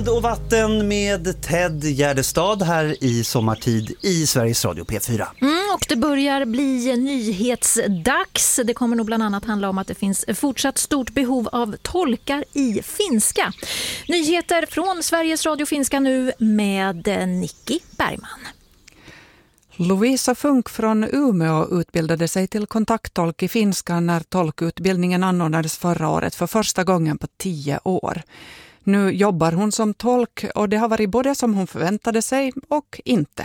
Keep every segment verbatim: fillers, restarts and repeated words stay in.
Vind och vatten med Ted Gärdestad här i sommartid i Sveriges Radio P fyra. Mm, och det börjar bli nyhetsdags. Det kommer nog bland annat handla om att det finns fortsatt stort behov av tolkar i finska. Nyheter från Sveriges Radio Finska nu med Nicky Bergman. Lovisa Funk från Umeå utbildade sig till kontakttolk i finska när tolkutbildningen anordnades förra året för första gången på tio år. Nu jobbar hon som tolk och det har varit både som hon förväntade sig och inte.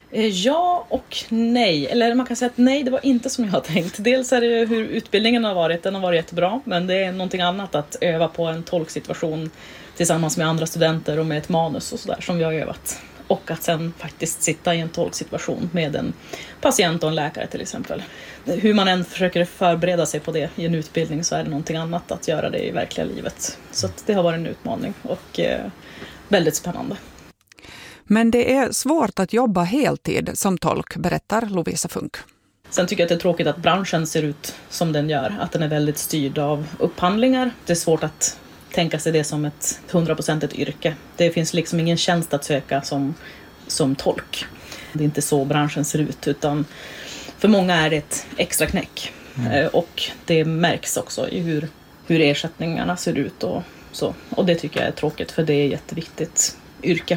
Ja och nej, eller man kan säga att nej, det var inte som jag har tänkt. Dels är det hur utbildningen har varit, den har varit jättebra, men det är någonting annat att öva på en tolksituation tillsammans med andra studenter och med ett manus och sådär som vi har övat. Och att sen faktiskt sitta i en tolksituation med en patient och en läkare till exempel. Hur man än försöker förbereda sig på det i en utbildning så är det någonting annat att göra det i verkliga livet. Så att det har varit en utmaning och eh, väldigt spännande. Men det är svårt att jobba heltid som tolk, berättar Lovisa Funk. Sen tycker jag att det är tråkigt att branschen ser ut som den gör. Att den är väldigt styrd av upphandlingar. Det är svårt att tänka sig det som ett hundra procent ett yrke. Det finns liksom ingen tjänst att söka som, som tolk. Det är inte så branschen ser ut, utan för många är det ett extra knäck. Mm. Och det märks också i hur, hur ersättningarna ser ut och så. Och det tycker jag är tråkigt, för det är ett jätteviktigt yrke.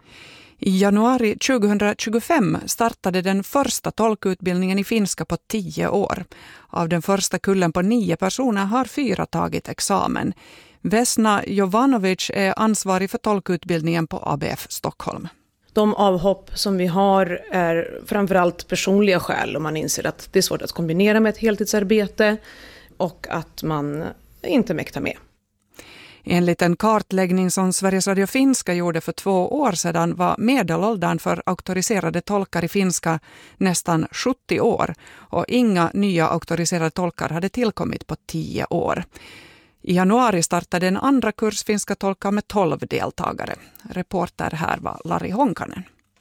I januari tjugohundratjugofem startade den första tolkutbildningen i finska på tio år. Av den första kullen på nio personer har fyra tagit examen. Vesna Jovanovic är ansvarig för tolkutbildningen på A B F Stockholm. De avhopp som vi har är framförallt personliga skäl, om man inser att det är svårt att kombinera med ett heltidsarbete och att man inte mäktar med. Enligt en kartläggning som Sveriges Radio Finska gjorde för två år sedan var medelåldern för auktoriserade tolkar i finska nästan sjuttio år och inga nya auktoriserade tolkar hade tillkommit på tio år. I januari startade en andra kurs finska tolkar med tolv deltagare. Reporter här var Lari Honkanen.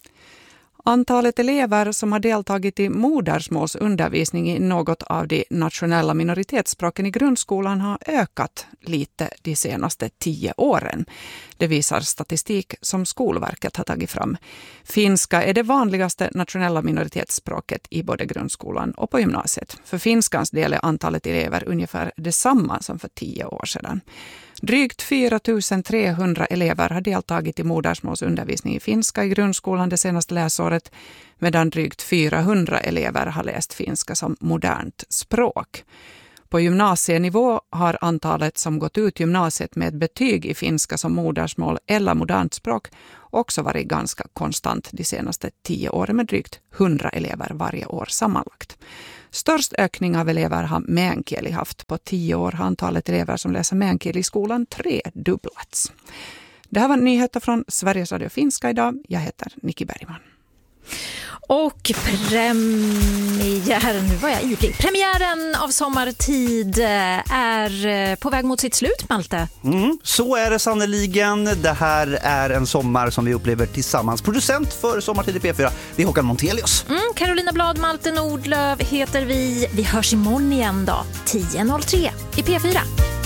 Antalet elever som har deltagit i modersmålsundervisning i något av de nationella minoritetsspråken i grundskolan har ökat lite de senaste tio åren. Det visar statistik som Skolverket har tagit fram. Finska är det vanligaste nationella minoritetsspråket i både grundskolan och på gymnasiet. För finskans del är antalet elever ungefär detsamma som för tio år sedan. Drygt fyra tusen trehundra elever har deltagit i modersmålsundervisning i finska i grundskolan det senaste läsåret, medan drygt fyrahundra elever har läst finska som modernt språk. På gymnasienivå har antalet som gått ut gymnasiet med ett betyg i finska som modersmål eller modernt språk också varit ganska konstant de senaste tio åren med drygt hundra elever varje år sammanlagt. Störst ökning av elever har meänkieli haft. På tio år har antalet elever som läser meänkieli i skolan tredubblats. Det här var nyheter från Sveriges Radio Finska idag. Jag heter Nicky Bergman. Och premiären, nu var jag ivrig. Premiären av Sommartid är på väg mot sitt slut, Malte. Mm, så är det sannoliken. Det här är en sommar som vi upplever tillsammans. Producent för Sommartid i P fyra, det är Håkan Montelius. Mm, Carolina Blad, Malte Nordlöv heter vi. Vi hörs imorgon igen då, tio noll tre i P fyra.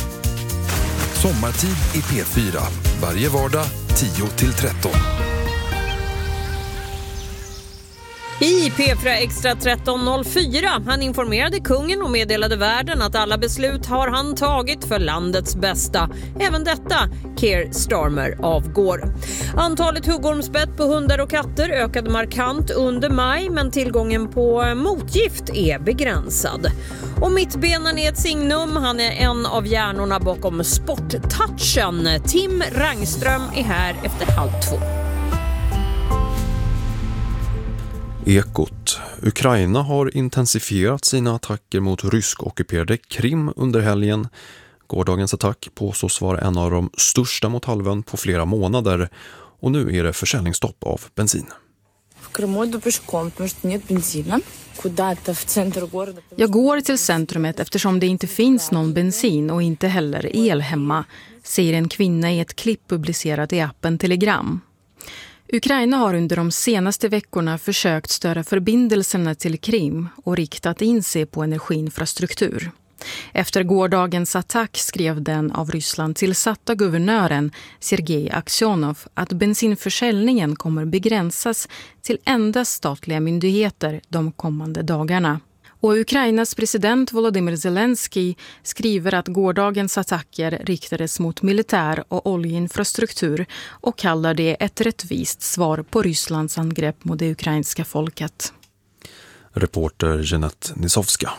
Sommartid i P fyra, varje vardag tio till tretton. I P fyra Extra tretton noll fyra han informerade kungen och meddelade världen att alla beslut har han tagit för landets bästa. Även detta, Keir Starmer avgår. Antalet huggormsbett på hundar och katter ökade markant under maj, men tillgången på motgift är begränsad. Och mittbenan är ett signum, han är en av hjärnorna bakom sporttouchen. Tim Rangström är här efter halv två. Ekot. Ukraina har intensifierat sina attacker mot rysk-ockuperade Krim under helgen. Gårdagens attack påstås vara en av de största mot halvön på flera månader och nu är det försäljningsstopp av bensin. Jag går till centrumet eftersom det inte finns någon bensin och inte heller el hemma, säger en kvinna i ett klipp publicerat i appen Telegram. Ukraina har under de senaste veckorna försökt störa förbindelserna till Krim och riktat in sig på energiinfrastruktur. Efter gårdagens attack skrev den av Ryssland tillsatta guvernören Sergej Aksionov att bensinförsäljningen kommer begränsas till endast statliga myndigheter de kommande dagarna. Och Ukrainas president Volodymyr Zelensky skriver att gårdagens attacker riktades mot militär och oljeinfrastruktur och kallar det ett rättvist svar på Rysslands angrepp mot det ukrainska folket. Reporter Jeanette Nisovska.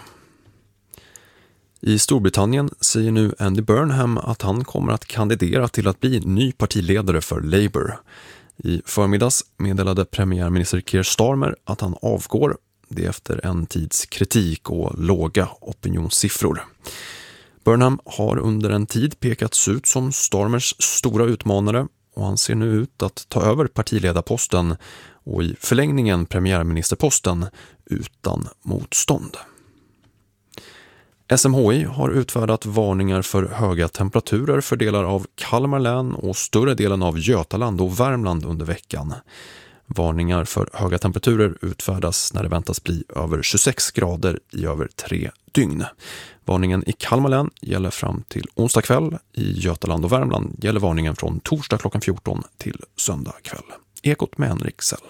I Storbritannien säger nu Andy Burnham att han kommer att kandidera till att bli ny partiledare för Labour. I förmiddags meddelade premiärminister Keir Starmer att han avgår, det efter en tids kritik och låga opinionssiffror. Burnham har under en tid pekats ut som Starmers stora utmanare och han ser nu ut att ta över partiledarposten och i förlängningen premiärministerposten utan motstånd. S M H I har utfärdat varningar för höga temperaturer för delar av Kalmar län och större delen av Götaland och Värmland under veckan. Varningar för höga temperaturer utfärdas när det väntas bli över tjugosex grader i över tre dygn. Varningen i Kalmar län gäller fram till onsdag kväll. I Götaland och Värmland gäller varningen från torsdag klockan fjorton till söndag kväll. Ekot med Henrik Sell.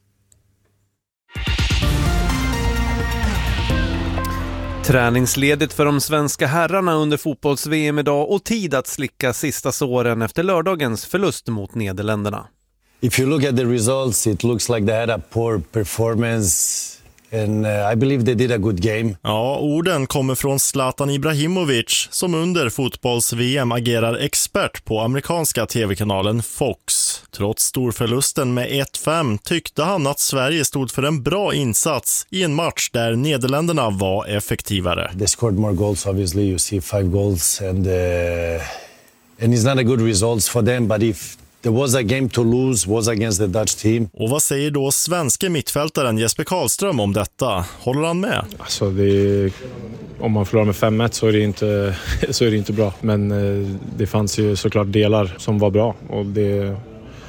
Träningsledigt för de svenska herrarna under fotbolls-V M idag och tid att slicka sista såren efter lördagens förlust mot Nederländerna. If you look at the results, it looks like they had a poor performance and uh, I believe they did a good game. Ja, orden kommer från Zlatan Ibrahimovic som under fotbolls-V M agerar expert på amerikanska tv-kanalen Fox. Trots storförlusten med ett fem tyckte han att Sverige stod för en bra insats i en match där Nederländerna var effektivare. They scored more goals obviously, you see five goals and uh, and it's not a good results for them, but if there was a game to lose, was against the Dutch team. Och vad säger då svenska mittfältaren Jesper Karlström om detta? Håller han med? Alltså det är, om man förlorar med fem ett så är det inte, så är det inte bra. Men det fanns ju såklart delar som var bra. Och det,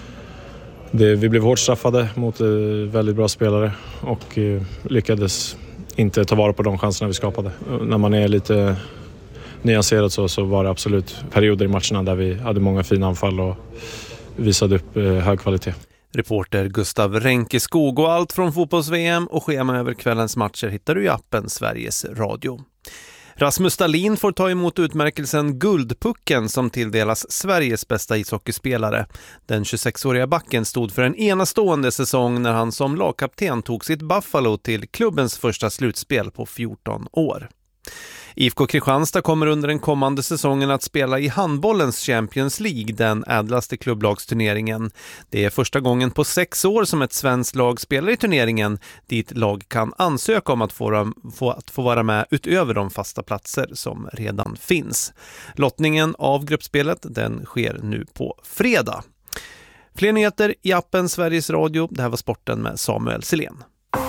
det, vi blev hårt straffade mot väldigt bra spelare och lyckades inte ta vara på de chanserna vi skapade. När man är lite nyanserad så, så var det absolut perioder i matcherna där vi hade många fina anfall och visade upp eh, hög kvalitet. Reporter Gustav Renkeskog, och allt från fotbolls-V M och schema över kvällens matcher hittar du i appen Sveriges Radio. Rasmus Stalin får ta emot utmärkelsen Guldpucken som tilldelas Sveriges bästa ishockeyspelare. Den tjugosexåriga backen stod för en enastående säsong när han som lagkapten tog sitt Buffalo till klubbens första slutspel på fjorton år. I F K Kristianstad kommer under den kommande säsongen att spela i handbollens Champions League, den ädlaste klubblagsturneringen. Det är första gången på sex år som ett svenskt lag spelar i turneringen, dit lag kan ansöka om att få, få, att få vara med utöver de fasta platser som redan finns. Lottningen av gruppspelet den sker nu på fredag. Fler nyheter i appen Sveriges Radio. Det här var sporten med Samuel Selén.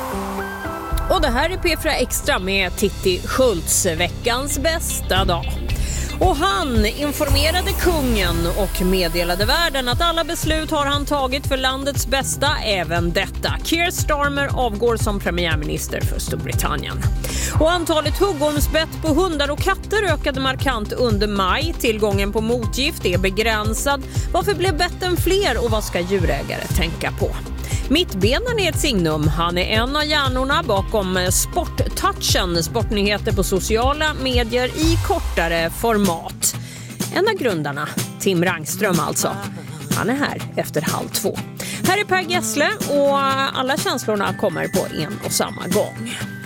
Och det här är P fyra Extra med Titti Schultz, veckans bästa dag. Och han informerade kungen och meddelade världen att alla beslut har han tagit för landets bästa, även detta. Keir Starmer avgår som premiärminister för Storbritannien. Och antalet huggormsbett på hundar och katter ökade markant under maj. Tillgången på motgift är begränsad. Varför blev betten fler och vad ska djurägare tänka på? Mittbenen är ett signum. Han är en av hjärnorna bakom Sporttouchen, sportnyheter på sociala medier i kortare format. En av grundarna, Tim Rangström alltså. Han är här efter halv två. Här är Per Gessle och alla känslorna kommer på en och samma gång.